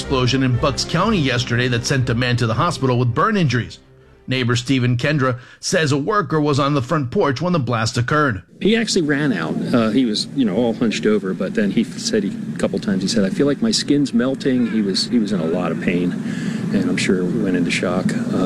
explosion in Bucks County yesterday that sent a man to the hospital with burn injuries. Neighbor Stephen Kendra says a worker was on the front porch when the blast occurred. He actually ran out. He was, all hunched over, but then he said a couple times, he said, I feel like my skin's melting. He was in a lot of pain, and I'm sure went into shock,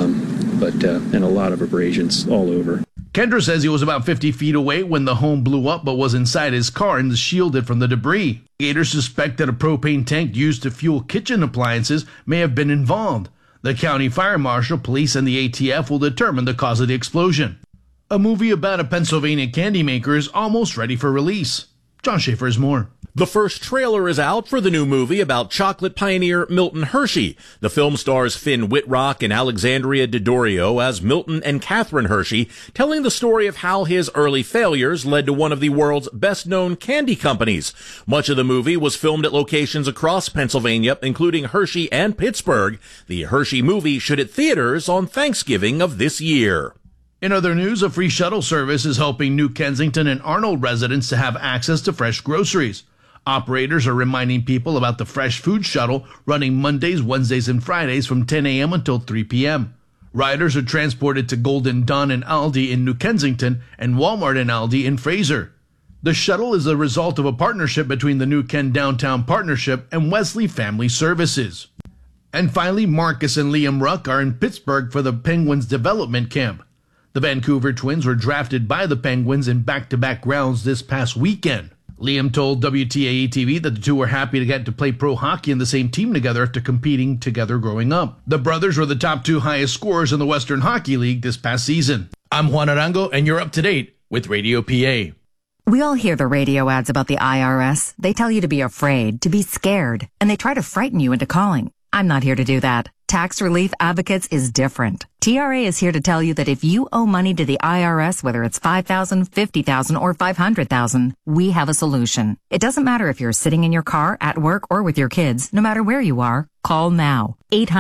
and a lot of abrasions all over. Kendra says he was about 50 feet away when the home blew up, but was inside his car and shielded from the debris. Gators suspect that a propane tank used to fuel kitchen appliances may have been involved. The county fire marshal, police, and the ATF will determine the cause of the explosion. A movie about a Pennsylvania candy maker is almost ready for release. John Schaefer has more. The first trailer is out for the new movie about chocolate pioneer Milton Hershey. The film stars Finn Wittrock and Alexandria Daddario as Milton and Catherine Hershey, telling the story of how his early failures led to one of the world's best-known candy companies. Much of the movie was filmed at locations across Pennsylvania, including Hershey and Pittsburgh. The Hershey movie should hit theaters on Thanksgiving of this year. In other news, a free shuttle service is helping New Kensington and Arnold residents to have access to fresh groceries. Operators are reminding people about the Fresh Food Shuttle running Mondays, Wednesdays, and Fridays from 10 a.m. until 3 p.m. Riders are transported to Golden Dawn and Aldi in New Kensington and Walmart and Aldi in Fraser. The shuttle is a result of a partnership between the New Ken Downtown Partnership and Wesley Family Services. And finally, Marcus and Liam Ruck are in Pittsburgh for the Penguins development camp. The Vancouver Twins were drafted by the Penguins in back-to-back rounds this past weekend. Liam told WTAE-TV that the two were happy to get to play pro hockey in the same team together after competing together growing up. The brothers were the top two highest scorers in the Western Hockey League this past season. I'm Juan Arango, and you're up to date with Radio PA. We all hear the radio ads about the IRS. They tell you to be afraid, to be scared, and they try to frighten you into calling. I'm not here to do that. Tax Relief Advocates is different. TRA is here to tell you that if you owe money to the IRS, whether it's $5,000, $50,000, or $500,000, we have a solution. It doesn't matter if you're sitting in your car, at work, or with your kids. No matter where you are, call now.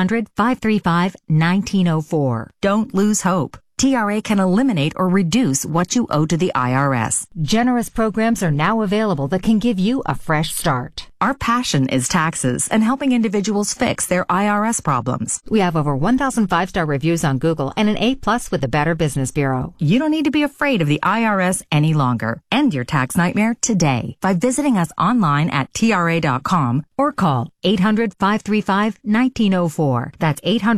800-535-1904. Don't lose hope. TRA can eliminate or reduce what you owe to the IRS. Generous programs are now available that can give you a fresh start. Our passion is taxes and helping individuals fix their IRS problems. We have over 1,000 5-star reviews on Google and an A+ with the Better Business Bureau. You don't need to be afraid of the IRS any longer. End your tax nightmare today by visiting us online at TRA.com or call 800-535-1904. That's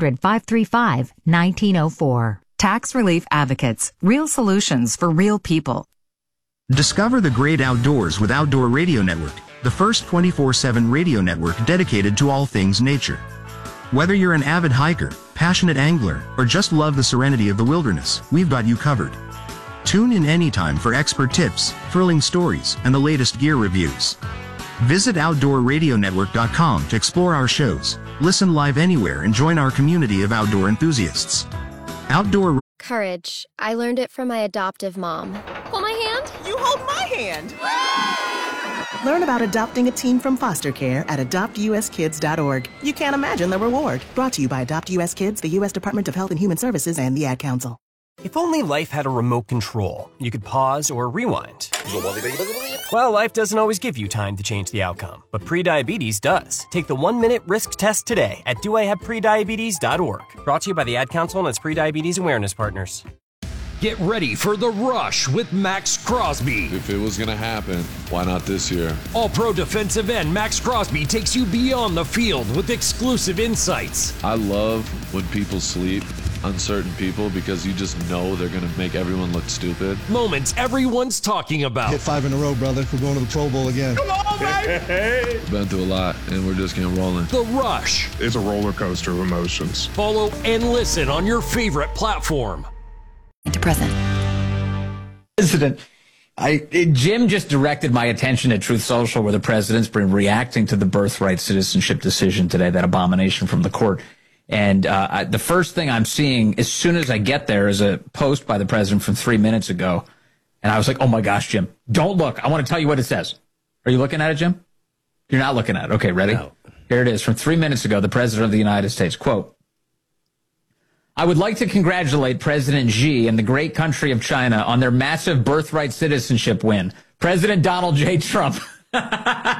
800-535-1904. Tax Relief Advocates. Real solutions for real people. Discover the great outdoors with Outdoor Radio Network, the first 24/7 radio network dedicated to all things nature. Whether you're an avid hiker, passionate angler, or just love the serenity of the wilderness, we've got you covered. Tune in anytime for expert tips, thrilling stories, and the latest gear reviews. Visit OutdoorRadioNetwork.com to explore our shows, listen live anywhere, and join our community of outdoor enthusiasts. Outdoor Courage. I learned it from my adoptive mom. Hold my hand. You hold my hand. Learn about adopting a teen from foster care at adoptuskids.org. You can't imagine the reward. Brought to you by Adopt US Kids, the U.S. Department of Health and Human Services, and the Ad Council. If only life had a remote control, you could pause or rewind. Well, life doesn't always give you time to change the outcome, but prediabetes does. Take the 1-minute risk test today at doihaveprediabetes.org. Brought to you by the Ad Council and its prediabetes awareness partners. Get ready for The Rush with Max Crosby. If it was going to happen, why not this year? All-pro defensive end Max Crosby takes you beyond the field with exclusive insights. I love when people sleep on certain people because you just know they're going to make everyone look stupid. Moments everyone's talking about. Hit 5 in a row, brother. We're going to the Pro Bowl again. Come on, baby! Been through a lot, and we're just getting rolling. The Rush. It's a roller coaster of emotions. Follow and listen on your favorite platform. To present. President, Jim just directed my attention to Truth Social, where the president's been reacting to the birthright citizenship decision today, that abomination from the court. And the first thing I'm seeing as soon as I get there is a post by the president from 3 minutes ago. And I was like, oh, my gosh, Jim, don't look. I want to tell you what it says. Are you looking at it, Jim? You're not looking at it. Okay, ready? No. Here it is from 3 minutes ago. The president of the United States, quote, I would like to congratulate President Xi and the great country of China on their massive birthright citizenship win. President Donald J. Trump.